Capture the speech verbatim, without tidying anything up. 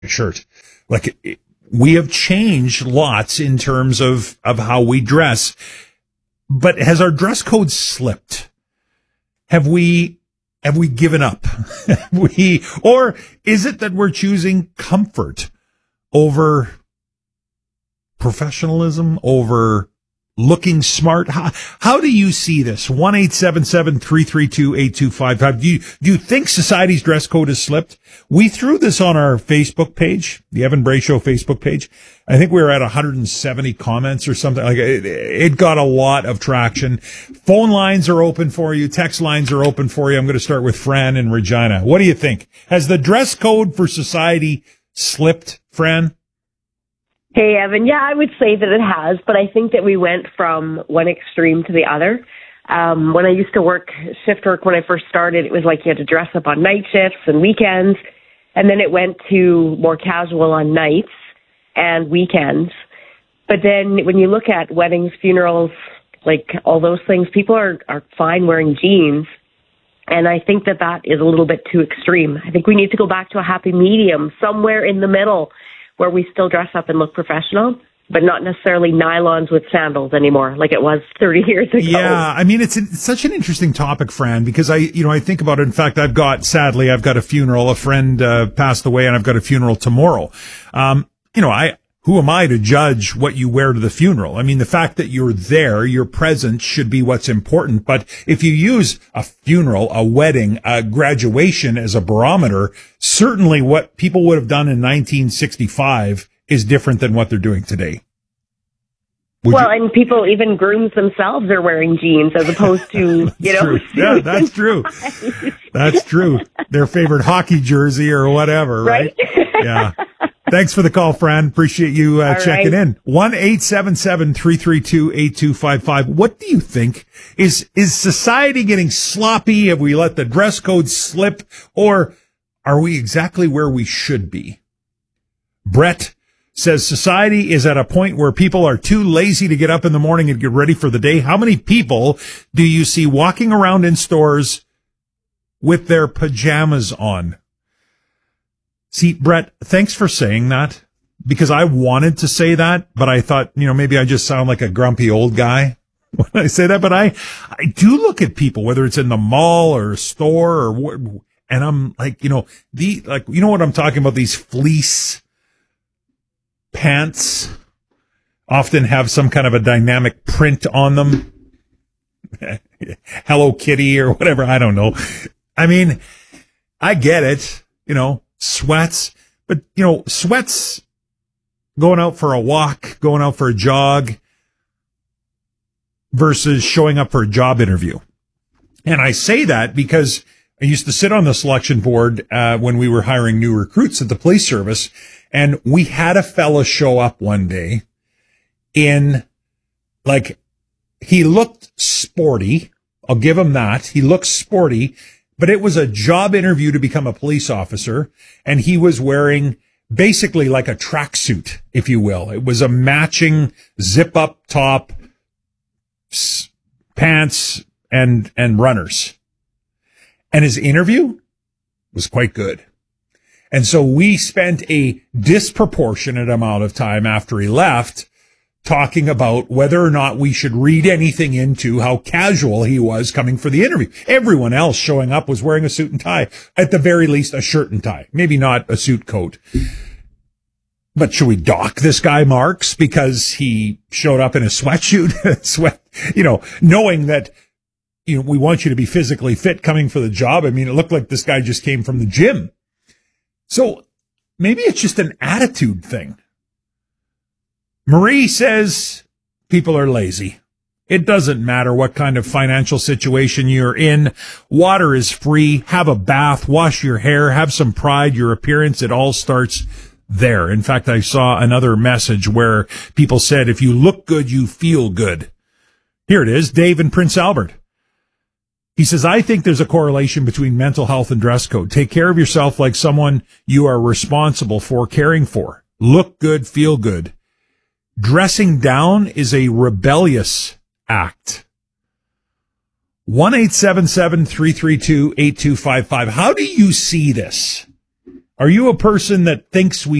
shirt. Like, it, we have changed lots in terms of, of how we dress. But has our dress code slipped? Have we, have we given up? Have we, or is it that we're choosing comfort over professionalism, over looking smart? How, how do you see this? one eight seven seven, three three two, eight two five five. Do you, do you think society's dress code has slipped? We threw this on our Facebook page, the Evan Bray Show Facebook page. I think we were at one hundred seventy comments or something. Like it, it got a lot of traction. Phone lines are open for you. Text lines are open for you. I'm going to start with Fran and Regina. What do you think? Has the dress code for society slipped, Fran? Hey, Evan. Yeah, I would say that it has, but I think that we went from one extreme to the other. Um, when I used to work shift work when I first started, it was like you had to dress up on night shifts and weekends, and then it went to more casual on nights and weekends. But then when you look at weddings, funerals, like all those things, people are, are fine wearing jeans. And I think that that is a little bit too extreme. I think we need to go back to a happy medium, somewhere in the middle, where we still dress up and look professional, but not necessarily nylons with sandals anymore, like it was thirty years ago. Yeah, I mean, it's, it's such an interesting topic, Fran, because I, you know, I think about it. In fact, I've got, sadly, I've got a funeral. A friend uh, passed away, and I've got a funeral tomorrow. Um, you know, I, who am I to judge what you wear to the funeral? I mean, the fact that you're there, your presence should be what's important. But if you use a funeral, a wedding, a graduation as a barometer, certainly what people would have done in nineteen sixty-five is different than what they're doing today. Would well, you? And people, even grooms themselves are wearing jeans as opposed to, you know. True. Yeah, that's true. That's true. Their favorite hockey jersey or whatever, right? Right? Yeah. Thanks for the call, Fran. Appreciate you uh, checking right. in. one eight seven seven, three three two, eight two five five. What do you think? Is is society getting sloppy? Have we let the dress code slip? Or are we exactly where we should be? Brett says society is at a point where people are too lazy to get up in the morning and get ready for the day. How many people do you see walking around in stores with their pajamas on? See, Brett, thanks for saying that, because I wanted to say that, but I thought, you know, maybe I just sound like a grumpy old guy when I say that. But I, I do look at people, whether it's in the mall or a store or, and I'm like, you know, the, like, you know what I'm talking about? These fleece pants often have some kind of a dynamic print on them. Hello Kitty or whatever. I don't know. I mean, I get it, you know. Sweats, but you know, sweats going out for a walk, going out for a jog versus showing up for a job interview. And I say that because I used to sit on the selection board uh, when we were hiring new recruits at the police service, and we had a fella show up one day in, like, he looked sporty. I'll give him that. He looked sporty. But it was a job interview to become a police officer, and he was wearing basically like a tracksuit, if you will. It was a matching zip-up top, pants, and and runners. And his interview was quite good. And so we spent a disproportionate amount of time after he left talking about whether or not we should read anything into how casual he was coming for the interview. Everyone else showing up was wearing a suit and tie, at the very least a shirt and tie, maybe not a suit coat. But should we dock this guy Marks because he showed up in a sweatsuit, sweat, you know, knowing that, you know, we want you to be physically fit coming for the job. I mean, it looked like this guy just came from the gym. So maybe it's just an attitude thing. Marie says people are lazy. It doesn't matter what kind of financial situation you're in. Water is free. Have a bath, wash your hair, have some pride, your appearance. It all starts there. In fact, I saw another message where people said, if you look good, you feel good. Here it is, Dave in Prince Albert. He says, I think there's a correlation between mental health and dress code. Take care of yourself like someone you are responsible for caring for. Look good, feel good. Dressing down is a rebellious act. one eight seven seven, three three two, eight two five five. How do you see this? Are you a person that thinks we